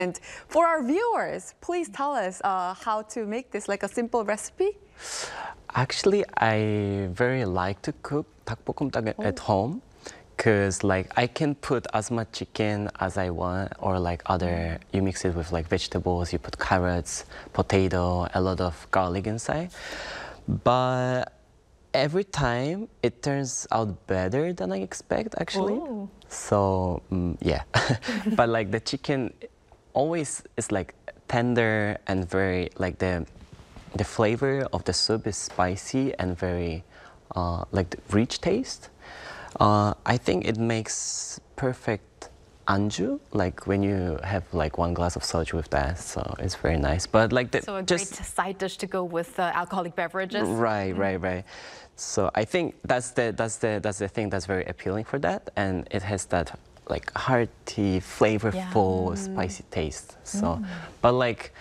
And for our viewers, please tell us how to make this, like a simple recipe. Actually, I very like to cook 닭볶음탕 at home because like I can put as much chicken as I want, or like other, you mix it with like vegetables, you put carrots, potato, a lot of garlic inside. But every time it turns out better than I expect actually. Ooh. So yeah, but like the chicken always is like tender and very like the flavor of the soup is spicy and very like the rich taste. I think it makes perfect anju, like when you have like one glass of soju with that, so it's very nice. But like the So a great side dish to go with alcoholic beverages. Right. So I think that's the thing that's very appealing for that, and it has that like hearty, flavorful, spicy taste. So, but like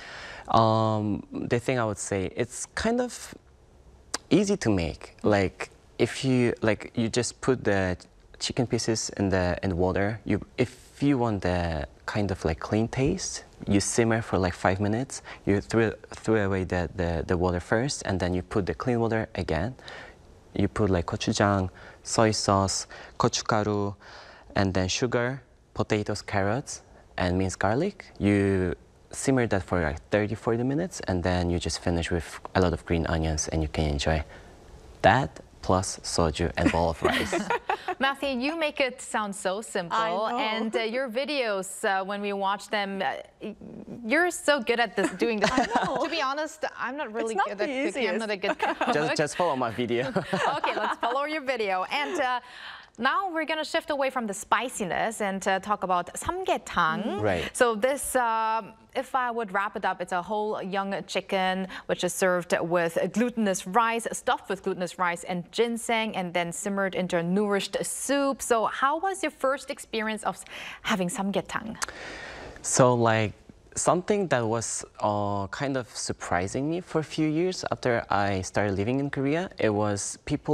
the thing I would say, it's kind of easy to make. Like if you just put the chicken pieces in the water. If you want the kind of like clean taste, you simmer for like 5 minutes. You throw away the water first, and then you put the clean water again. You put like gochujang, soy sauce, gochugaru, and then sugar, potatoes, carrots, and minced garlic. You simmer that for like 30-40 minutes, and then you just finish with a lot of green onions, and you can enjoy that plus soju and bowl of rice. Matthew, you make it sound so simple. I know. And your videos, when we watch them, you're so good at this, doing this. To be honest, I'm not really It's good not at the cooking. I'm not a good cook. just follow my video. Okay, let's follow your video. And now we're going to shift away from the spiciness and talk about samgyetang. Right. So this, if I would wrap it up, it's a whole young chicken which is served with glutinous rice, stuffed with glutinous rice and ginseng, and then simmered into a nourished soup. So how was your first experience of having samgyetang? So like something that was kind of surprising me for a few years after I started living in Korea, it was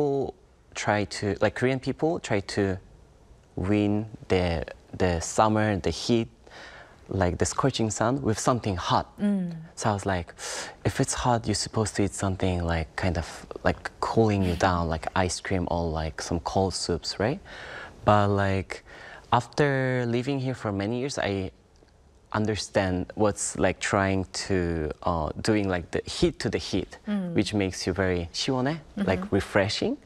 Korean people try to win the summer, the heat, like the scorching sun with something hot. So I was like, if it's hot, you're supposed to eat something like kind of like cooling you down, like ice cream or like some cold soups, right? But like after living here for many years, I understand what's like trying to doing like the heat to the heat, which makes you very 시원해, like refreshing.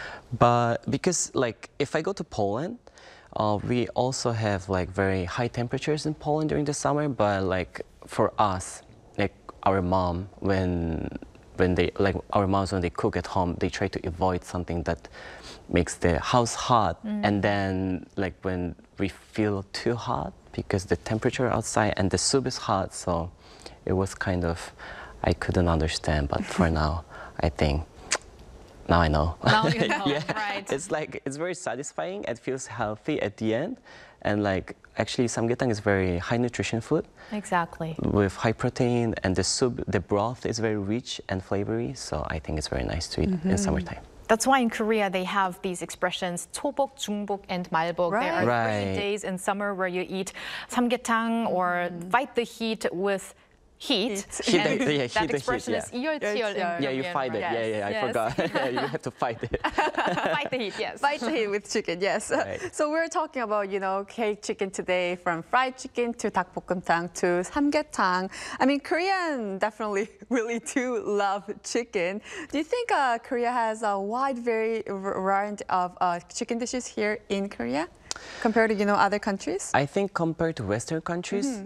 But because like if I go to Poland, we also have like very high temperatures in Poland during the summer. But like for us, like our mom, when they cook at home, they try to avoid something that makes the house hot. And then like when we feel too hot because the temperature outside and the soup is hot, so it was kind of, I couldn't understand. But for now, I think. Now I know. Now you know, yeah. right. It's like, it's very satisfying. It feels healthy at the end. And like, actually, samgyetang is very high nutrition food. Exactly. With high protein, and the soup, the broth is very rich and flavory. So I think it's very nice to eat in summertime. That's why in Korea they have these expressions 초복, 중복, and 말복. Right. There are 3 Right. days in summer where you eat samgyetang or fight the heat with heat. And that expression is 이열치열 in Yeah, you Korean, fight it. right? Yeah, I forgot. You have to fight it. Fight the heat, yes. Fight the heat with chicken, yes. Right. So we're talking about, cake chicken today, from fried chicken to 닭볶음탕 to samgyetang. I mean, Korean definitely really do love chicken. Do you think Korea has a wide variety of chicken dishes here in Korea compared to, other countries? I think compared to Western countries,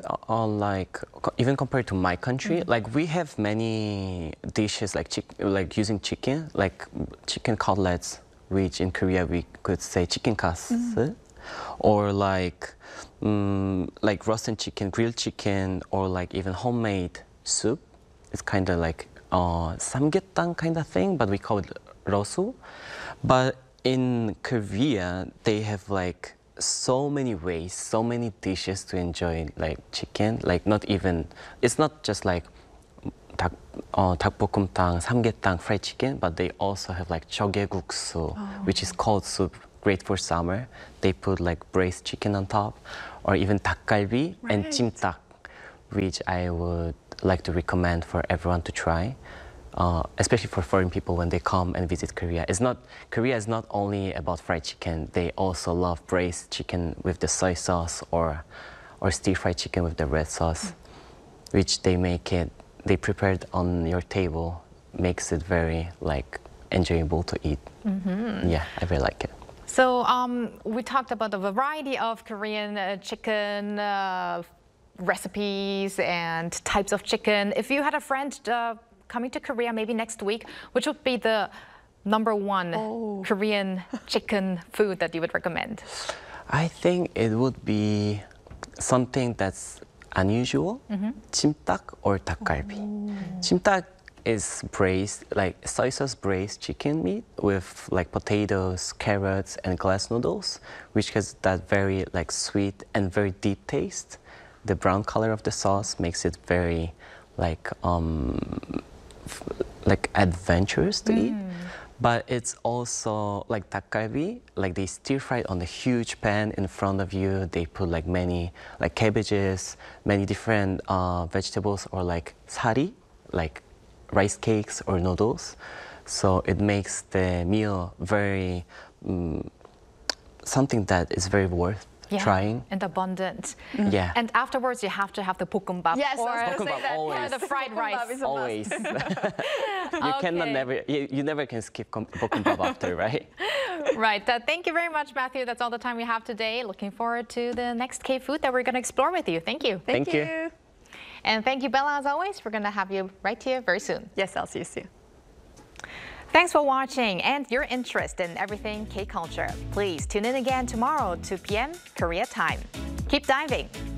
even compared to my country, like we have many dishes like using chicken, like chicken cutlets, which in Korea we could say chicken kasu, or like roasted chicken, grilled chicken, or like even homemade soup. It's kind of like samgyetang kind of thing, but we call it rosu. But in Korea, they have like so many ways, so many dishes to enjoy like chicken. Like it's not just like 닭볶음탕, 삼계탕, fried chicken, but they also have like jjigae-guksu, which is cold soup, great for summer. They put like braised chicken on top, or even 닭갈비 and 찜닭, which I would like to recommend for everyone to try, especially for foreign people when they come and visit Korea. Korea is not only about fried chicken. They also love braised chicken with the soy sauce or stir-fried chicken with the red sauce, which they prepared on your table, makes it very enjoyable to eat. Yeah, I really like it. So we talked about the variety of Korean chicken recipes and types of chicken. If you had a friend coming to Korea maybe next week, which would be the #1 Korean chicken food that you would recommend? I think it would be something that's unusual, chimtak or dakgalbi. Chimtak is braised, soy sauce braised chicken meat with potatoes, carrots, and glass noodles, which has that very sweet and very deep taste. The brown color of the sauce makes it very adventurous to eat. But it's also like dakgalbi, they stir fry it on a huge pan in front of you. They put many cabbages, many different vegetables, or sari, rice cakes or noodles. So it makes the meal very something that is very worth trying. And abundant. Yeah. And afterwards, you have to have the bokkeumbap. Yes, or always. the fried rice. Always. You never can skip bokkeumbap after, right? Right. Thank you very much, Matthew. That's all the time we have today. Looking forward to the next K-food that we're going to explore with you. Thank you. Thank you. And thank you, Bella, as always. We're going to have you right here very soon. Yes, I'll see you soon. Thanks for watching and your interest in everything K-culture. Please tune in again tomorrow, 2 p.m. Korea time. Keep diving.